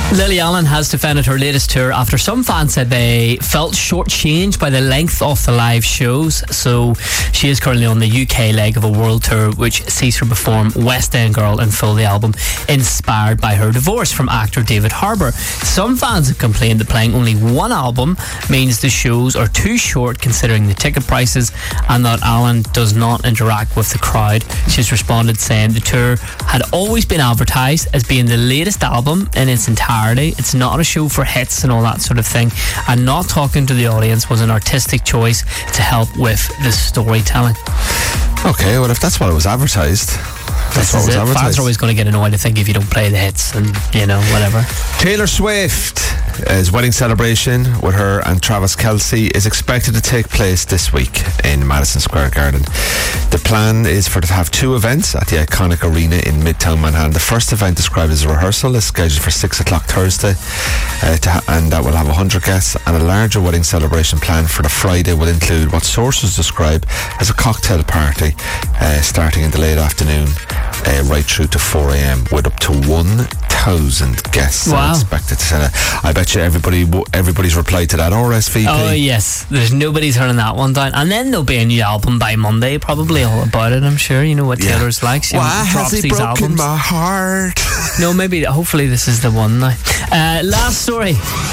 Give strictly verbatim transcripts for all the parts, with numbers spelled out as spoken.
Lily Allen has defended her latest tour after some fans said they felt shortchanged by the length of the live shows. So she is currently on the U K leg of a world tour which sees her perform West End Girl in full, the album inspired by her divorce from actor David Harbour. Some fans have complained that playing only one album means the shows are too short considering the ticket prices and that Allen does not interact with the crowd. She's responded saying the tour had always been advertised as being the latest album in its entirety. It's not a show for hits and all that sort of thing, and not talking to the audience was an artistic choice to help with the storytelling. Okay, well, if that's what it was advertised, that's what it was it. advertised. Fans are always going to get annoyed, I think, if you don't play the hits and, you know, whatever. Taylor Swift, his wedding celebration with her and Travis Kelce is expected to take place this week in Madison Square Garden. The plan is for to have two events at the iconic arena in Midtown Manhattan. The first event, described as a rehearsal, is scheduled for six o'clock Thursday, uh, to ha- and that will have one hundred guests, and a larger wedding celebration plan for the Friday will include what sources describe as a cocktail party uh, starting in the late afternoon uh, right through to four a.m. with up to one thousand guests. Wow. Expected to send it. I bet you everybody everybody's replied to that R S V P. Oh yes, there's nobody's turning that one down. And then there'll be a new album by Monday, probably all about it, I'm sure. You know what Yeah. Taylor's like. She Why drops has he these broken albums. my heart? No, maybe, hopefully this is the one now. Uh, last story.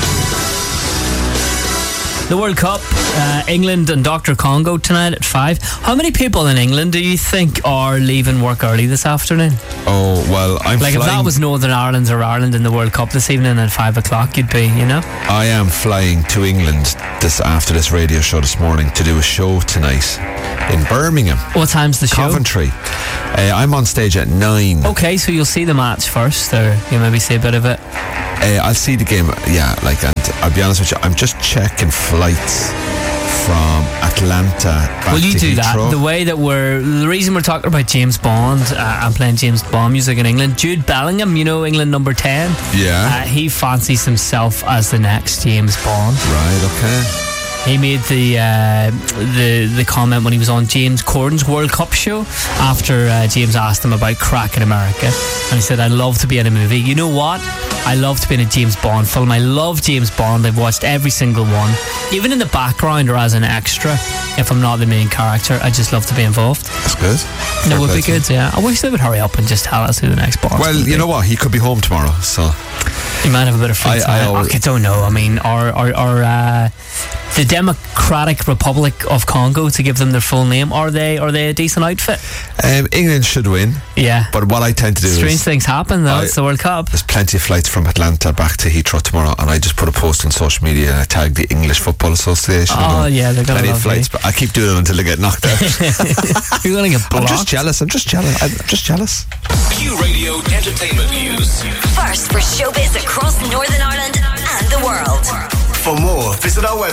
The World Cup, uh, England and Doctor Congo tonight at five. How many people in England do you think are leaving work early this afternoon? Oh, well, I'm Like flying. if that was Northern Ireland or Ireland in the World Cup this evening at five o'clock, you'd be, you know? I am flying to England this after this radio show this morning to do a show tonight in Birmingham, What time's the show? Coventry. Uh, I'm on stage at nine. Okay, so you'll see the match first, or you'll maybe see a bit of it. Uh, I'll see the game, yeah, like, and I'll be honest with you, I'm just checking flights from Atlanta back Will you to do that? Heathrow. The way that we're, the reason we're talking about James Bond uh, and playing James Bond music in England, Jude Bellingham, you know, England number ten. Yeah. Uh, he fancies himself as the next James Bond. Right, okay. He made the uh, the the comment when he was on James Corden's World Cup show after uh, James asked him about crack in America, and he said, "I'd love to be in a movie. You know what? I love to be in a James Bond film. I love James Bond. I've watched every single one, even in the background or as an extra. If I'm not the main character, I just love to be involved." That's good. That would Fair be play to good. Yeah, I wish they would hurry up and just tell us who the next Bond. Well, you know what? He could be home tomorrow, so he might have a bit of free I- I time. I, always- I don't know. I mean, our our, our uh, the Democratic Republic of Congo, to give them their full name, are they are they a decent outfit? um, England should win. Yeah. But what I tend to do Strange is things happen though. I- It's the World Cup. there's plenty of flights from Atlanta back to Heathrow tomorrow, and I just put a post on social media and I tag the English Football Association. Oh, going, yeah, they're gonna plenty of love flights, you. but I keep doing it until they get knocked out. You're going to get I'm blocked. just jealous. I'm just jealous. I'm just jealous. Q Radio Entertainment News. First for showbiz across Northern Ireland and the world. For more, visit our website.